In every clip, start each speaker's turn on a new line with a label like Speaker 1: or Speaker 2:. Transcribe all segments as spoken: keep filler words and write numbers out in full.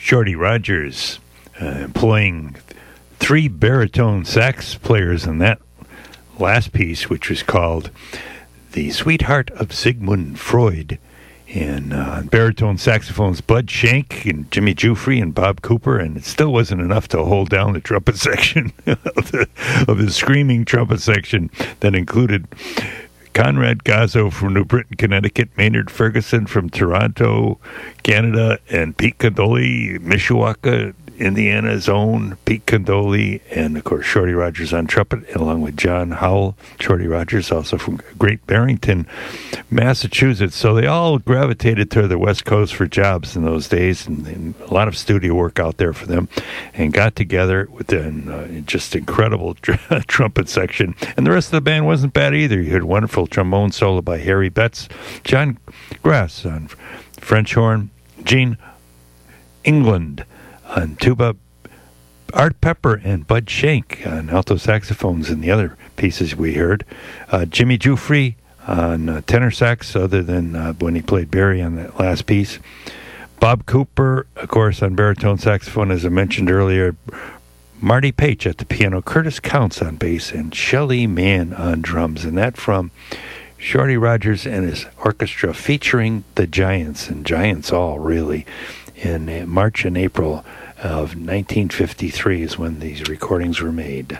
Speaker 1: Shorty Rogers, uh, employing three baritone sax players in that last piece, which was called The Sweetheart of Sigmund Freud. And uh, baritone saxophones, Bud Shank and Jimmy Giuffre and Bob Cooper, and it still wasn't enough to hold down the trumpet section of, the, of the screaming trumpet section that included Conrad Gazzo from New Britain, Connecticut, Maynard Ferguson from Toronto, Canada, and Pete Condoli, Mishawaka, Indiana's own Pete Condoli, and of course Shorty Rogers on trumpet, along with John Howell. Shorty Rogers, also from Great Barrington, Massachusetts. So they all gravitated to the West Coast for jobs in those days, and, and a lot of studio work out there for them, and got together with an uh, just incredible tr- trumpet section. And the rest of the band wasn't bad either. You heard a wonderful trombone solo by Harry Betts, John Grass on French horn, Gene England on tuba, Art Pepper and Bud Shank on alto saxophones and the other pieces we heard. Uh, Jimmy Giuffre on uh, tenor sax, other than uh, when he played Barry on that last piece. Bob Cooper, of course, on baritone saxophone, as I mentioned earlier. Marty Page at the piano, Curtis Counts on bass, and Shelly Mann on drums. And that from Shorty Rogers and his orchestra, featuring the Giants, and Giants all, really. In March and April of nineteen fifty-three is when these recordings were made.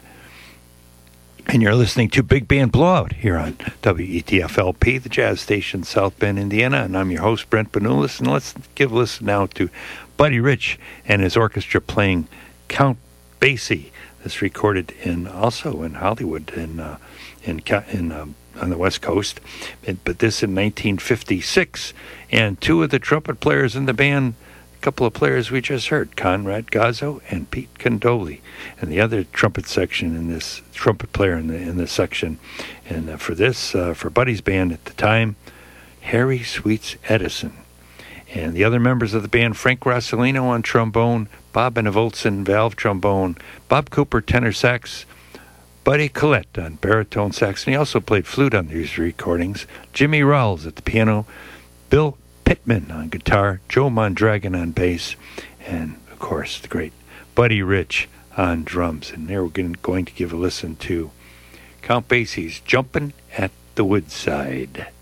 Speaker 1: And you're listening to Big Band Blowout here on W E T F L P, the jazz station, South Bend, Indiana. And I'm your host, Brent Benulis. And let's give a listen now to Buddy Rich and his orchestra playing Count Basie. That's recorded in also in Hollywood, in uh, in in um, on the West Coast. But this in nineteen fifty-six. And two of the trumpet players in the band, couple of players we just heard, Conrad Gazzo and Pete Condoli, and the other trumpet section in this trumpet player in the in this section, and uh, for this uh, for Buddy's band at the time, Harry Sweets Edison, and the other members of the band, Frank Rossellino on trombone, Bob Benevoltson valve trombone, Bob Cooper tenor sax, Buddy Collette on baritone sax, and he also played flute on these recordings, Jimmy Rawls at the piano, Bill Pittman on guitar, Joe Mondragon on bass, and, of course, the great Buddy Rich on drums. And there we're going to give a listen to Count Basie's Jumpin' at the Woodside.